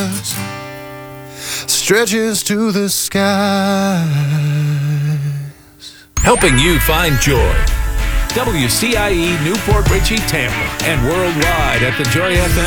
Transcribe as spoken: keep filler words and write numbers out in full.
stars stretches to the skies. Helping you find joy. W C I E Newport Richey, Tampa, and worldwide at the Joy F M